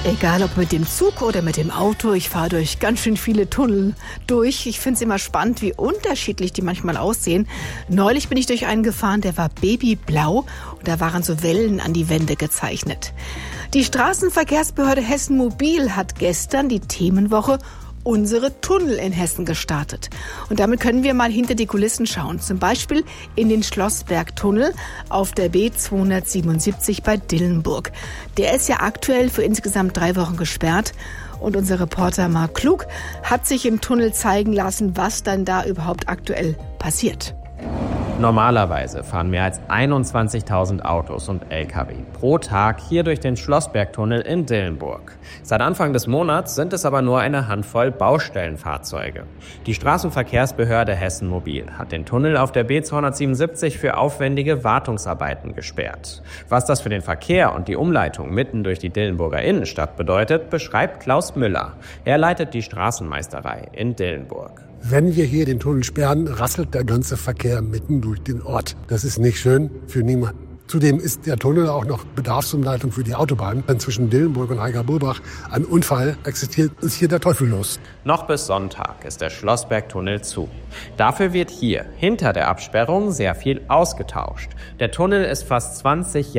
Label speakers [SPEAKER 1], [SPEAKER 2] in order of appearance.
[SPEAKER 1] Egal ob mit dem Zug oder mit dem Auto, ich fahre durch ganz schön viele Tunnel durch. Ich finde es immer spannend, wie unterschiedlich die manchmal aussehen. Neulich bin ich durch einen gefahren, der war babyblau und da waren so Wellen an die Wände gezeichnet. Die Straßenverkehrsbehörde Hessen Mobil hat gestern die Themenwoche Unsere Tunnel in Hessen gestartet. Und damit können wir mal hinter die Kulissen schauen. Zum Beispiel in den Schlossbergtunnel auf der B277 bei Dillenburg. Der ist ja aktuell für insgesamt 3 Wochen gesperrt. Und unser Reporter Marc Klug hat sich im Tunnel zeigen lassen, was dann da überhaupt aktuell passiert.
[SPEAKER 2] Normalerweise fahren mehr als 21.000 Autos und Lkw pro Tag hier durch den Schlossbergtunnel in Dillenburg. Seit Anfang des Monats sind es aber nur eine Handvoll Baustellenfahrzeuge. Die Straßenverkehrsbehörde Hessen Mobil hat den Tunnel auf der B277 für aufwendige Wartungsarbeiten gesperrt. Was das für den Verkehr und die Umleitung mitten durch die Dillenburger Innenstadt bedeutet, beschreibt Klaus Müller. Er leitet die Straßenmeisterei in Dillenburg.
[SPEAKER 3] Wenn wir hier den Tunnel sperren, rasselt der ganze Verkehr mitten durch den Ort. Das ist nicht schön für niemanden. Zudem ist der Tunnel auch noch Bedarfsumleitung für die Autobahn. Denn zwischen Dillenburg und Heiger-Burbach ein Unfall existiert, ist hier der Teufel los.
[SPEAKER 2] Noch bis Sonntag ist der Schlossbergtunnel zu. Dafür wird hier hinter der Absperrung sehr viel ausgetauscht. Der Tunnel ist fast 20 Jahre